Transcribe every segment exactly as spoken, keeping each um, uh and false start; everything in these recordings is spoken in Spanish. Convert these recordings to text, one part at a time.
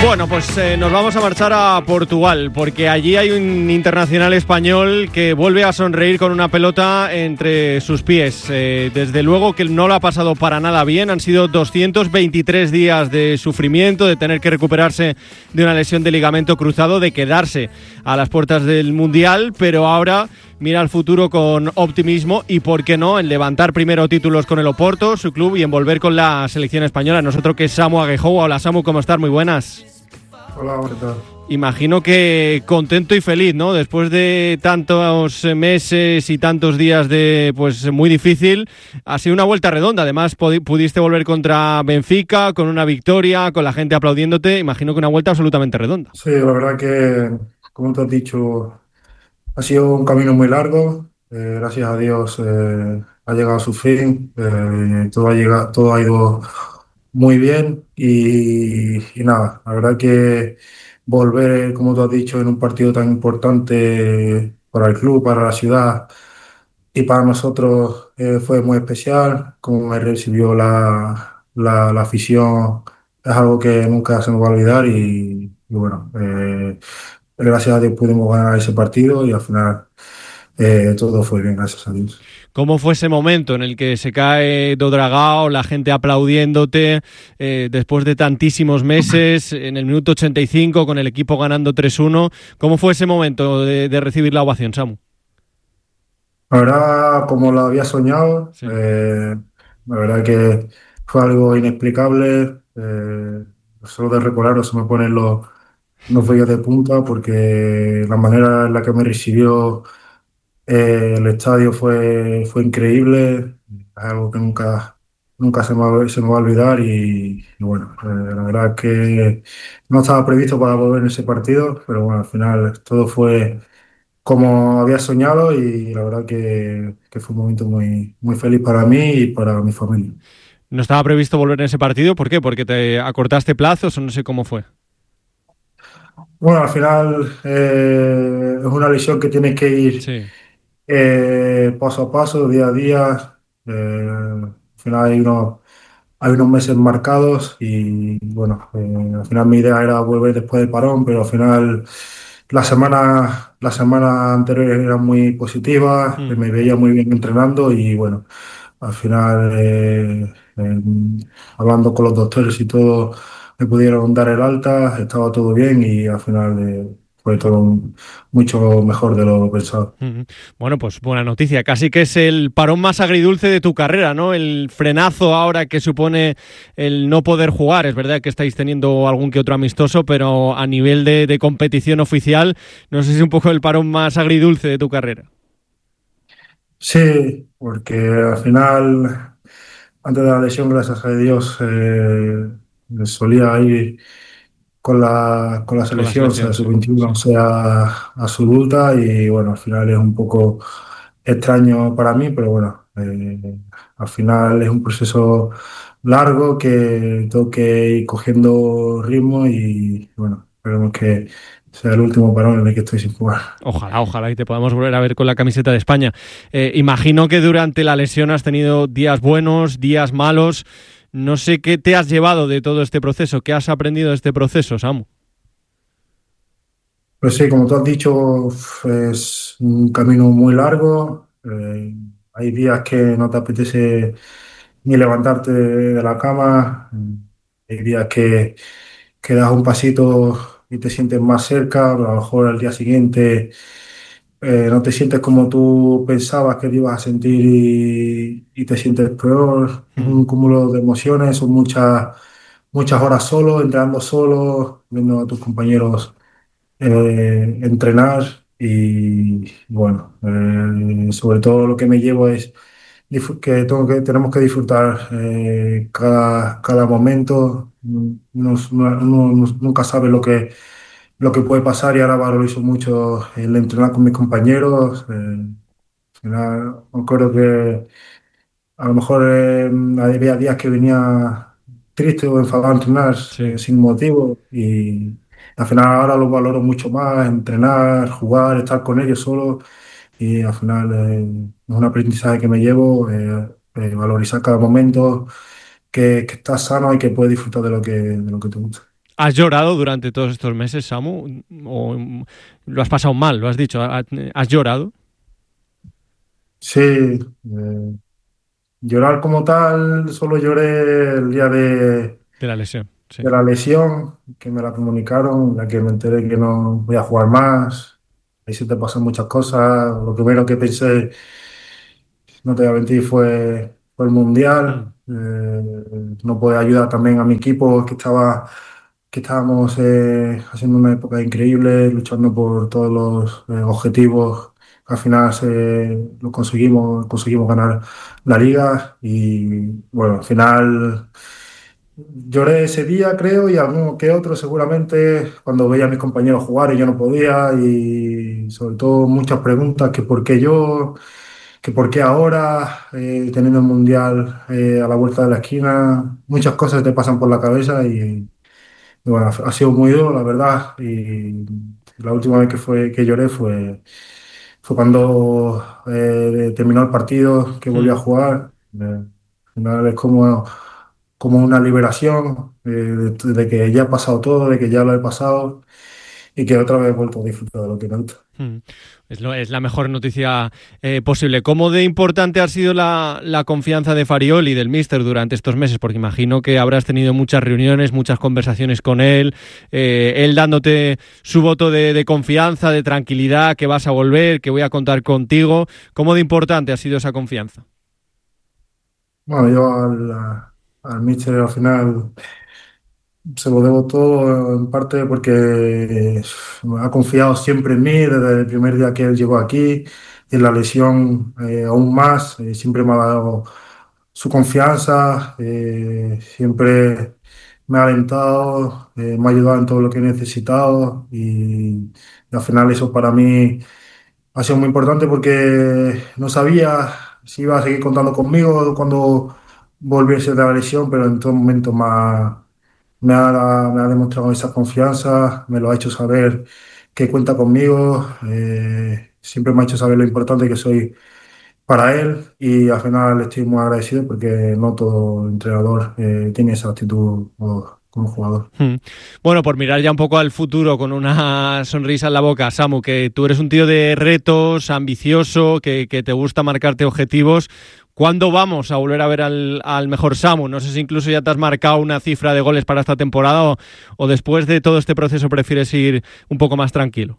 Bueno, pues eh, nos vamos a marchar a Portugal, porque allí hay un internacional español que vuelve a sonreír con una pelota entre sus pies. Eh, desde luego que no lo ha pasado para nada bien, han sido doscientos veintitrés días de sufrimiento, de tener que recuperarse de una lesión de ligamento cruzado, de quedarse a las puertas del Mundial, pero ahora mira al futuro con optimismo y, por qué no, en levantar primero títulos con el Oporto, su club, y en volver con la selección española. Nosotros que es Samu Aguejou. Hola Samu, ¿cómo estás? Muy buenas. Hola, ¿qué tal? Imagino que contento y feliz, ¿no? Después de tantos meses y tantos días de, pues, muy difícil, ha sido una vuelta redonda. Además, pudiste volver contra Benfica con una victoria, con la gente aplaudiéndote. Imagino que una vuelta absolutamente redonda. Sí, la verdad que, como te has dicho, ha sido un camino muy largo. Eh, gracias a Dios eh, ha llegado a su fin. Eh, todo ha llegado, todo ha ido muy bien y, y nada, la verdad que volver, como tú has dicho, en un partido tan importante para el club, para la ciudad y para nosotros eh, fue muy especial. Como me recibió la, la, la afición, es algo que nunca se me va a olvidar y, y bueno, eh, gracias a Dios pudimos ganar ese partido y al final eh, todo fue bien, gracias a Dios. ¿Cómo fue ese momento en el que se cae Do Dragao, la gente aplaudiéndote, eh, después de tantísimos meses, en el minuto ochenta y cinco, con el equipo ganando tres uno? ¿Cómo fue ese momento de, de recibir la ovación, Samu? La verdad, como lo había soñado, Sí. eh, la verdad que fue algo inexplicable. Eh, solo de recordarlo se me ponen los, los vellos de punta porque la manera en la que me recibió eh, el estadio fue, fue increíble. Es algo que nunca, nunca se me, va- se me va a olvidar y, y bueno, eh, la verdad es que no estaba previsto para volver en ese partido, pero bueno, al final todo fue como había soñado y la verdad que, que fue un momento muy, muy feliz para mí y para mi familia. No estaba previsto volver en ese partido. ¿Por qué? ¿Porque te acortaste plazos o no sé cómo fue? Bueno, al final eh, es una lesión que tienes que ir Sí. eh, paso a paso, día a día. Eh, al final hay unos, hay unos meses marcados y bueno, eh, al final mi idea era volver después del parón, pero al final la semana, la semana anterior era muy positiva, Mm. me veía muy bien entrenando y bueno. Al final, eh, eh, hablando con los doctores y todo, me pudieron dar el alta, estaba todo bien y al final eh, fue todo un- mucho mejor de lo pensado. Ujú. Bueno, pues buena noticia. Casi que es el parón más agridulce de tu carrera, ¿no? El frenazo ahora que supone el no poder jugar. Es verdad que estáis teniendo algún que otro amistoso, pero a nivel de, de competición oficial, no sé si es un poco el parón más agridulce de tu carrera. Sí, porque al final, antes de la lesión, gracias a Dios, eh, solía ir con la, con la Con la selección, sea selección, sub sí. veintiuno, sea absoluta, y bueno, al final es un poco extraño para mí, pero bueno, eh, al final es un proceso largo que tengo que ir cogiendo ritmo y bueno, esperemos que sea el último parón en el que estoy sin jugar. Ojalá, ojalá y te podamos volver a ver con la camiseta de España. Eh, imagino que durante la lesión has tenido días buenos, días malos. No sé qué te has llevado de todo este proceso, qué has aprendido de este proceso, Samu. Pues sí, como tú has dicho, es un camino muy largo. Eh, hay días que no te apetece ni levantarte de la cama. Hay días que, que das un pasito y te sientes más cerca, pero a lo mejor al día siguiente eh, no te sientes como tú pensabas que te ibas a sentir y, y te sientes peor. Es Mm. un cúmulo de emociones, son muchas, muchas horas solo, entrenando solo, viendo a tus compañeros eh, entrenar y bueno, eh, sobre todo lo que me llevo es dif- que, tengo que tenemos que disfrutar eh, cada, cada momento. Uno, uno- uno nunca sabe lo que, lo que puede pasar y ahora valorizo mucho el entrenar con mis compañeros. Eh, al final, me acuerdo que a lo mejor eh, había días que venía triste o enfadado a entrenar eh, Sí. sin motivo y al final ahora lo valoro mucho más, entrenar, jugar, estar con ellos solo y al final eh, es un aprendizaje que me llevo, eh, eh, valorizar cada momento, que, que estás sano y que puedes disfrutar de lo que, de lo que te gusta. ¿Has llorado durante todos estos meses, Samu? ¿O lo has pasado mal? Lo has dicho. ¿Has llorado? Sí, eh, llorar como tal, solo lloré el día de, De la lesión, sí. de la lesión, que me la comunicaron, la que me enteré que no voy a jugar más. Ahí se te pasan muchas cosas. Lo primero que pensé, no te voy a mentir, fue, fue el Mundial. Mm, Eh, no pude ayudar también a mi equipo, que estaba, que estábamos eh, haciendo una época increíble, luchando por todos los eh, objetivos. Al final se, lo conseguimos, conseguimos ganar la liga y bueno, al final lloré ese día, creo, y alguno que otro seguramente cuando veía a mis compañeros jugar y yo no podía y sobre todo muchas preguntas que por qué yo, que por qué ahora, eh, teniendo el Mundial eh, a la vuelta de la esquina, muchas cosas te pasan por la cabeza y, y bueno, ha sido muy duro, la verdad, y la última vez que fue que lloré fue, fue cuando eh, terminó el partido, que volví a mm. jugar. Eh, al final es como, como una liberación eh, de, de que ya ha pasado todo, de que ya lo he pasado y que otra vez he vuelto a disfrutar de lo que me gusta. Mm. Es, lo, es la mejor noticia eh, posible. ¿Cómo de importante ha sido la, la confianza de Fariol y del míster durante estos meses? Porque imagino que habrás tenido muchas reuniones, muchas conversaciones con él, eh, él dándote su voto de, de confianza, de tranquilidad, que vas a volver, que voy a contar contigo. ¿Cómo de importante ha sido esa confianza? Bueno, yo al, al míster al final se lo debo todo en parte porque ha confiado siempre en mí desde el primer día que él llegó aquí. En la lesión eh, aún más, eh, siempre me ha dado su confianza, eh, siempre me ha alentado, eh, me ha ayudado en todo lo que he necesitado y, y al final eso para mí ha sido muy importante porque no sabía si iba a seguir contando conmigo cuando volviese de la lesión, pero en todo momento me ha, me ha, me ha demostrado esa confianza, me lo ha hecho saber que cuenta conmigo, eh, siempre me ha hecho saber lo importante que soy para él y al final estoy muy agradecido porque no todo entrenador eh, tiene esa actitud o- como jugador. Hmm. Bueno, por mirar ya un poco al futuro con una sonrisa en la boca, Samu, que tú eres un tío de retos, ambicioso, que, que te gusta marcarte objetivos. ¿Cuándo vamos a volver a ver al, al mejor Samu? No sé si incluso ya te has marcado una cifra de goles para esta temporada o, o después de todo este proceso prefieres ir un poco más tranquilo.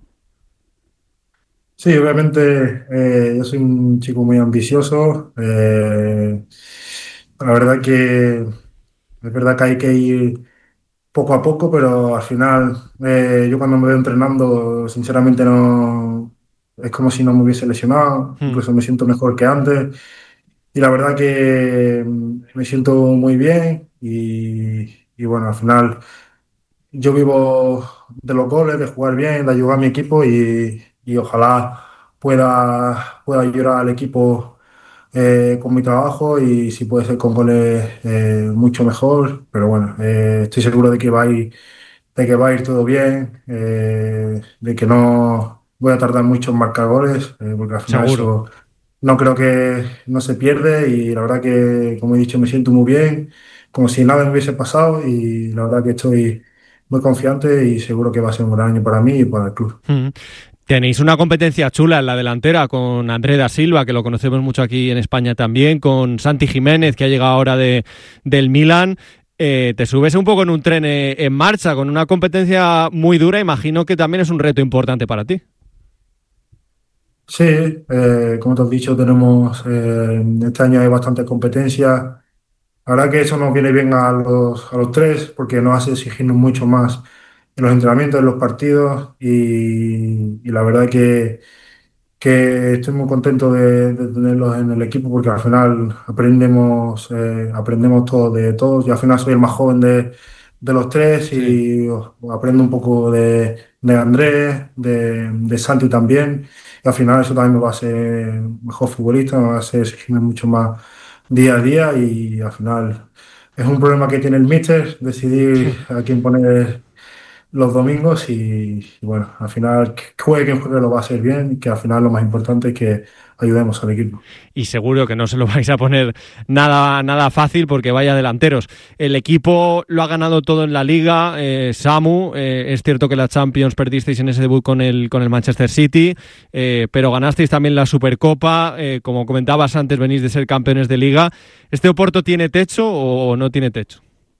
Sí, obviamente eh, yo soy un chico muy ambicioso. eh, la verdad que es verdad que hay que ir poco a poco, pero al final eh, yo cuando me veo entrenando, sinceramente no es como si no me hubiese lesionado, Hmm. incluso me siento mejor que antes. Y la verdad que mm, me siento muy bien y, y bueno, al final yo vivo de los goles, de jugar bien, de ayudar a mi equipo y, y ojalá pueda, pueda ayudar al equipo eh, con mi trabajo y si puede ser con goles eh, mucho mejor. Pero bueno, eh, estoy seguro de que va a ir, de que va a ir todo bien, eh, de que no voy a tardar mucho en marcar goles, eh, porque al final Seguro. eso no creo que no se pierde y la verdad que, como he dicho, me siento muy bien, como si nada me hubiese pasado y la verdad que estoy muy confiante y seguro que va a ser un gran año para mí y para el club. Hmm. Tenéis una competencia chula en la delantera con André da Silva, que lo conocemos mucho aquí en España también, con Santi Jiménez, que ha llegado ahora de, del Milan. Eh, te subes un poco en un tren eh, en marcha, con una competencia muy dura. Imagino que también es un reto importante para ti. Sí, eh, como te has dicho, tenemos eh, este año hay bastante competencia. La verdad que eso nos viene bien a los, a los tres porque nos hace exigirnos mucho más en los entrenamientos, en los partidos y, y la verdad que que estoy muy contento de, de tenerlos en el equipo porque al final aprendemos, eh, aprendemos todos de todos. Yo al final soy el más joven de, de los tres Sí. y oh, aprendo un poco de, de Andrés, de, de Santi también. Y al final eso también me va a hacer mejor futbolista, me va a hacer exigirme mucho más día a día y al final es un problema que tiene el míster, decidir a quién poner los domingos y, y bueno, al final que juegue quien juegue lo va a hacer bien y que al final lo más importante es que ayudemos al equipo. Y seguro que no se lo vais a poner nada, nada fácil porque vaya delanteros. El equipo lo ha ganado todo en la Liga, eh, Samu, eh, es cierto que la Champions perdisteis en ese debut con el, con el Manchester City, eh, pero ganasteis también la Supercopa, eh, como comentabas antes, venís de ser campeones de Liga. ¿Este Oporto tiene techo o no tiene techo?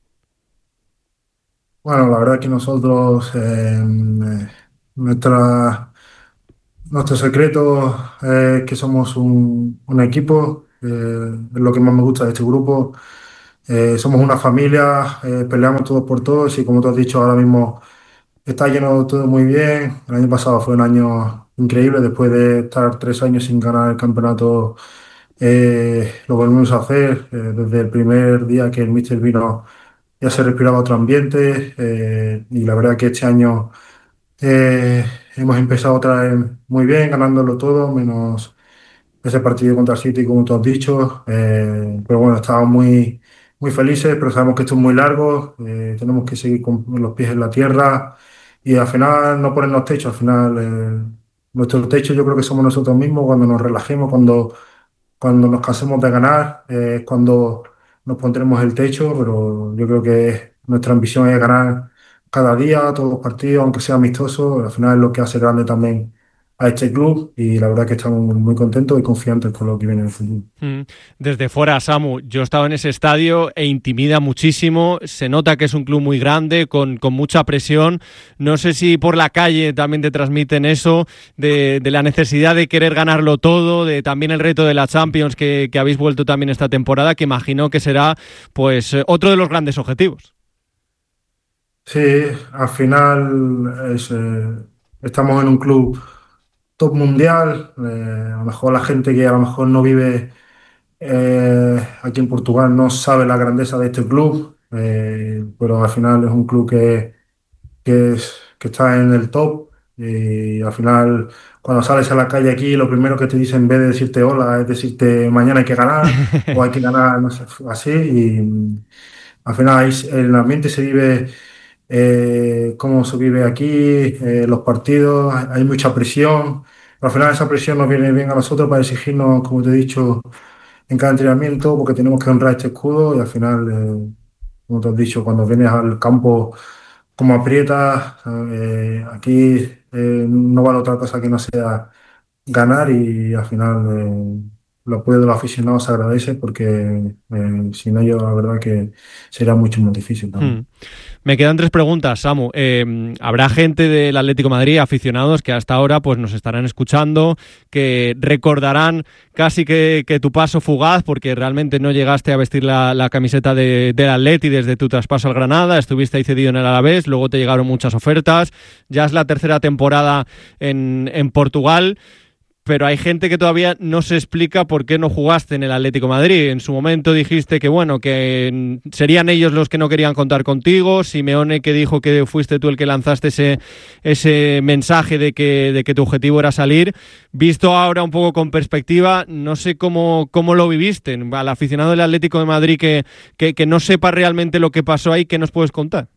Bueno, la verdad que nosotros, eh, eh, nuestra, nuestro secreto es que somos un, un equipo, eh, es lo que más me gusta de este grupo. Eh, somos una familia, eh, peleamos todos por todos y como tú has dicho, ahora mismo está lleno todo muy bien. El año pasado fue un año increíble, después de estar tres años sin ganar el campeonato, eh, lo volvimos a hacer. Eh, desde el primer día que el míster vino ya se respiraba otro ambiente eh, y la verdad que este año eh, hemos empezado otra vez muy bien, ganándolo todo, menos ese partido contra el City, como tú has dicho. Eh, pero bueno, estamos muy, muy felices, pero sabemos que esto es muy largo, eh, tenemos que seguir con los pies en la tierra y al final no ponernos techo, al final eh, nuestro techo yo creo que somos nosotros mismos cuando nos relajemos, cuando cuando nos cansemos de ganar, eh, es cuando nos pondremos el techo, pero yo creo que nuestra ambición es ganar cada día, todos los partidos, aunque sea amistoso. Al final es lo que hace grande también a este club y la verdad que estamos muy contentos y confiantes con lo que viene en el futuro. Desde fuera, Samu, yo he estado en ese estadio e intimida muchísimo, se nota que es un club muy grande, con, con mucha presión, no sé si por la calle también te transmiten eso, de, de la necesidad de querer ganarlo todo, de también el reto de la Champions que, que habéis vuelto también esta temporada, que imagino que será pues otro de los grandes objetivos. Sí, al final es, eh, estamos en un club top mundial, eh, a lo mejor la gente que a lo mejor no vive Eh, aquí en Portugal no sabe la grandeza de este club, eh, pero al final es un club que, que, es- que está en el top y al final cuando sales a la calle aquí lo primero que te dicen en vez de decirte hola es decirte mañana hay que ganar o hay que ganar, no sé, así y mm, al final ahí s- el ambiente se vive eh, cómo se vive aquí, eh, los partidos, hay hay mucha presión. Pero al final esa presión nos viene bien a nosotros para exigirnos, como te he dicho, en cada entrenamiento porque tenemos que honrar este escudo y al final, eh, como te has dicho, cuando vienes al campo como aprietas, eh, aquí eh, no vale otra cosa que no sea ganar y al final eh, el apoyo de los aficionados se agradece porque eh, sin ellos la verdad que sería mucho más difícil Hmm. también. Me quedan tres preguntas, Samu. Eh, habrá gente del Atlético de Madrid, aficionados, que hasta ahora pues, nos estarán escuchando, que recordarán casi que, que tu paso fugaz, porque realmente no llegaste a vestir la, la camiseta de, del Atleti desde tu traspaso al Granada, estuviste ahí cedido en el Alavés, luego te llegaron muchas ofertas, ya es la tercera temporada en, en Portugal. Pero hay gente que todavía no se explica por qué no jugaste en el Atlético de Madrid. En su momento dijiste que bueno, que serían ellos los que no querían contar contigo. Simeone, que dijo que fuiste tú el que lanzaste ese, ese mensaje de que, de que tu objetivo era salir. Visto ahora un poco con perspectiva, no sé cómo, cómo lo viviste. Al aficionado del Atlético de Madrid que, que, que no sepa realmente lo que pasó ahí, ¿qué nos puedes contar?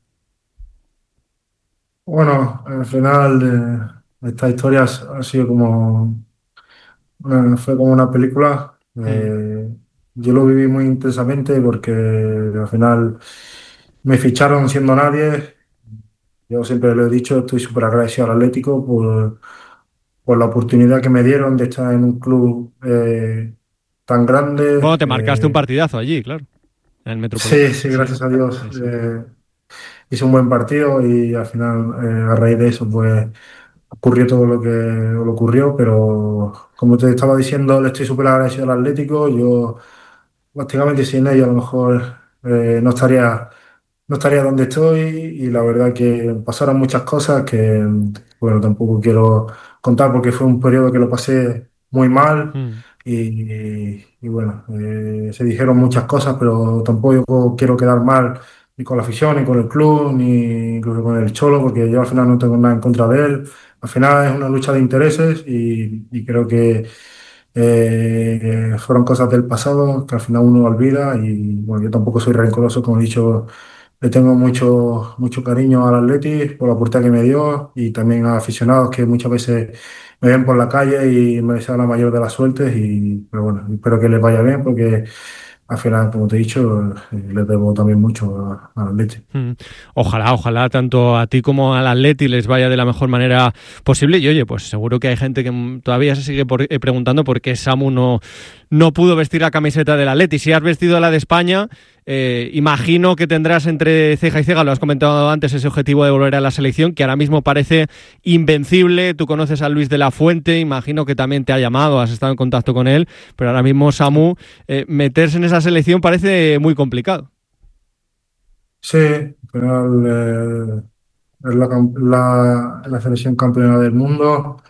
Bueno, al final eh, esta historia ha ha sido como Bueno, fue como una película. Mm. eh, yo lo viví muy intensamente porque al final me ficharon siendo nadie. Yo siempre lo he dicho, estoy súper agradecido al Atlético por, por la oportunidad que me dieron de estar en un club eh, tan grande. Bueno, te marcaste un eh, partidazo allí, claro, en el sí, Metropolitano. sí, Sí, gracias a Dios. sí, sí. eh, hice un buen partido y al final, eh, a raíz de eso, pues ocurrió todo lo que lo ocurrió, pero como te estaba diciendo, le estoy súper agradecido al Atlético. Yo prácticamente sin ellos a lo mejor eh, no estaría, no estaría donde estoy y la verdad que pasaron muchas cosas que, bueno, tampoco quiero contar porque fue un periodo que lo pasé muy mal Mm. y, y bueno, eh, se dijeron muchas cosas, pero tampoco quiero quedar mal ni con la afición, ni con el club, ni incluso con el Cholo, porque yo al final no tengo nada en contra de él. Al final es una lucha de intereses y, y creo que eh, fueron cosas del pasado que al final uno olvida y bueno, yo tampoco soy rencoroso, como he dicho, le tengo mucho, mucho cariño al Atleti por la oportunidad que me dio y también a aficionados que muchas veces me ven por la calle y me desean la mayor de las suertes. Y, pero bueno, espero que les vaya bien porque al final, como te he dicho, eh, les debo también mucho a- al Atleti. Mm. Ojalá, ojalá tanto a ti como al Atleti les vaya de la mejor manera posible. Y oye, pues seguro que hay gente que mm, todavía se sigue por, eh, preguntando por qué Samu no, no pudo vestir la camiseta del Atleti. Si has vestido la de España, eh, imagino que tendrás entre ceja y ceja, lo has comentado antes, ese objetivo de volver a la selección, que ahora mismo parece invencible. Tú conoces a Luis de la Fuente, imagino que también te ha llamado, has estado en contacto con él, pero ahora mismo Samu, eh, meterse en esa selección parece muy complicado. Sí, al final eh, es la, cam- la, la selección campeona del mundo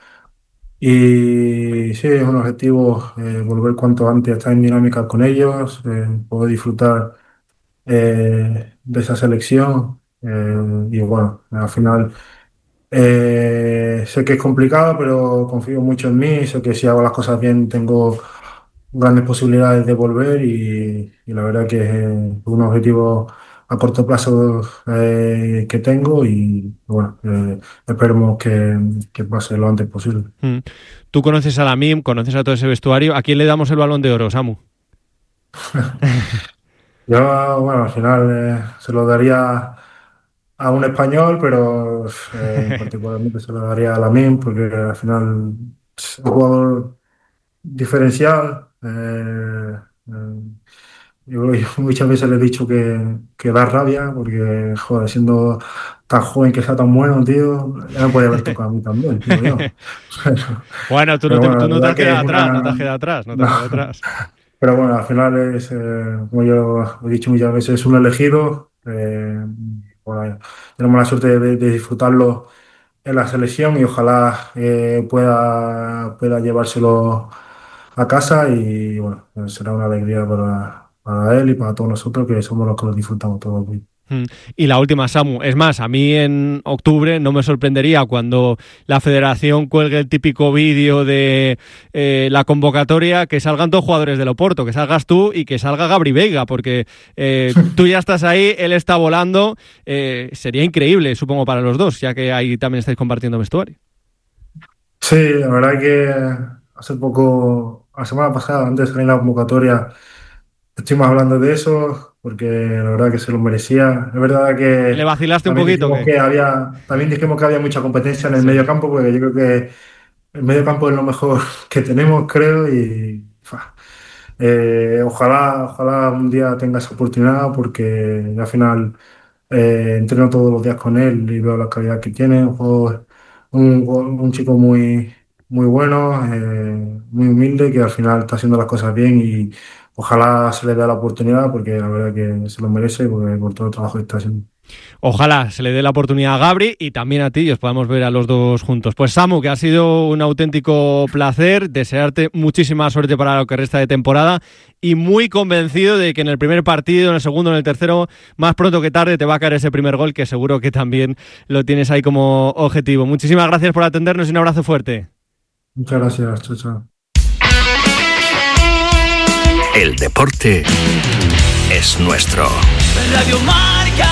y sí, es un objetivo eh, volver cuanto antes a estar en dinámica con ellos, eh, poder disfrutar eh, de esa selección eh, y bueno, al final eh, sé que es complicado, pero confío mucho en mí, sé que si hago las cosas bien tengo grandes posibilidades de volver y, y la verdad que es eh, un objetivo a corto plazo eh, que tengo y bueno, eh, esperemos que, que pase lo antes posible. Mm. Tú conoces a la M I M, conoces a todo ese vestuario. ¿A quién le damos el Balón de Oro, Samu? Yo, bueno, al final eh, se lo daría a un español, pero eh, particularmente se lo daría a Lamine porque al final es un jugador diferencial. eh, eh, yo, yo muchas veces le he dicho que, que da rabia porque, joder, siendo tan joven que sea tan bueno, tío, ya me podía haber tocado a mí también, digo yo. Pero, Bueno, tú no pero te, bueno, la tú no te verdad has que quedado es atrás, no te una... has quedado atrás, no te has no, quedado atrás. pero bueno, al final es, eh, como yo he dicho muchas veces, es un elegido. eh, bueno, tenemos la suerte de, de disfrutarlo en la selección y ojalá eh, pueda, pueda llevárselo a casa y bueno, será una alegría para, para él y para todos nosotros que somos los que lo disfrutamos todos aquí. Mm. Y la última, Samu. Es más, a mí en octubre no me sorprendería cuando la federación cuelgue el típico vídeo de eh, la convocatoria, que salgan todos jugadores del Oporto, que salgas tú y que salga Gabri Veiga, porque eh, tú ya estás ahí, él está volando. Eh, sería increíble, supongo, para los dos, ya que ahí también estáis compartiendo vestuario. Sí, la verdad que hace poco, la semana pasada, antes de salir la convocatoria, estuvimos hablando de eso porque la verdad que se lo merecía. Es verdad ¿Le que vacilaste un también poquito o dijimos qué? que había, también dijimos que había mucha competencia en el Sí. medio campo porque yo creo que el medio campo es lo mejor que tenemos, creo, y fa, eh, ojalá, ojalá un día tenga esa oportunidad porque al final eh, entreno todos los días con él y veo la calidad que tiene. Un, juego- un, un chico muy, muy bueno, eh, muy humilde, que al final está haciendo las cosas bien y ojalá se le dé la oportunidad porque la verdad que se lo merece porque por todo el trabajo que está haciendo. Ojalá se le dé la oportunidad a Gabri y también a ti y os podamos ver a los dos juntos. Pues Samu, que ha sido un auténtico placer, desearte muchísima suerte para lo que resta de temporada y muy convencido de que en el primer partido, en el segundo, en el tercero, más pronto que tarde te va a caer ese primer gol que seguro que también lo tienes ahí como objetivo. Muchísimas gracias por atendernos y un abrazo fuerte. Muchas gracias, chao, chao. El deporte es nuestro. Radio Marca.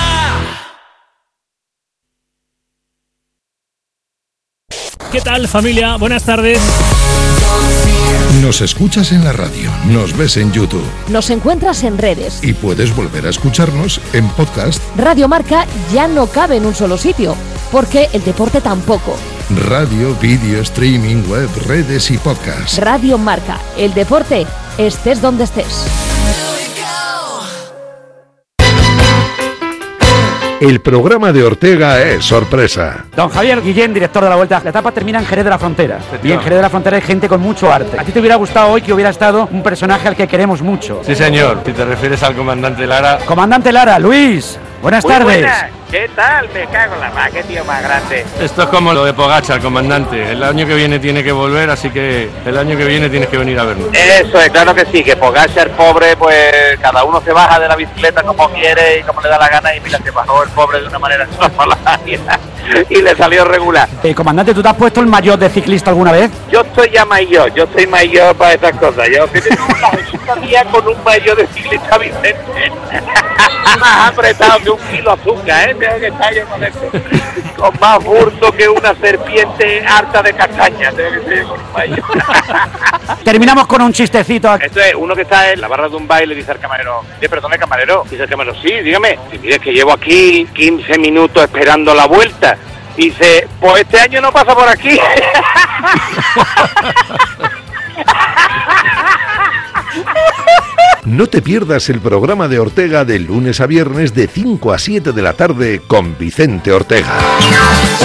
¿Qué tal, familia? Buenas tardes. Nos escuchas en la radio, nos ves en YouTube Nos encuentras en redes. y puedes volver a escucharnos en podcast. Radio Marca ya no cabe en un solo sitio, porque el deporte tampoco. Radio, vídeo, streaming, web, redes y podcast. Radio Marca, el deporte, estés donde estés. El programa de Ortega es sorpresa. Don Javier Guillén, director de la Vuelta. La etapa termina en Jerez de la Frontera. Y en Jerez de la Frontera hay gente con mucho arte. ¿A ti te hubiera gustado hoy que hubiera estado un personaje al que queremos mucho? Sí, señor. Si te refieres al comandante Lara. Comandante Lara, Luis, buenas Muy tardes. buenas. ¿Qué tal? Me cago en la mar, qué tío más grande. Esto es como lo de Pogačar, comandante. El año que viene tiene que volver, así que el año que viene tienes que venir a vernos. Eso es, claro que sí, que Pogačar, pobre, pues cada uno se baja de la bicicleta como quiere y como le da la gana y mira, se bajó el pobre de una manera extraordinaria y le salió regular. Eh, comandante, ¿tú te has puesto el maillot de ciclista alguna vez? Yo estoy ya mayor, yo soy mayor para estas cosas. Yo tengo una mía con un maillot de ciclista Vicente. Más apretado que un kilo de azúcar, ¿eh? Tengo que estar yo con esto. Con más burdo que una serpiente harta de castaña. Tengo que estar yo con un mayo. Terminamos con un chistecito. Esto es uno que está en la barra de un baile y dice al camarero, ¿qué perdone camarero? Dice el camarero, sí, dígame. Si mire que llevo aquí quince minutos esperando la vuelta. Dice, pues este año no pasa por aquí. No te pierdas el programa de Ortega de lunes a viernes de cinco a siete de la tarde con Vicente Ortega.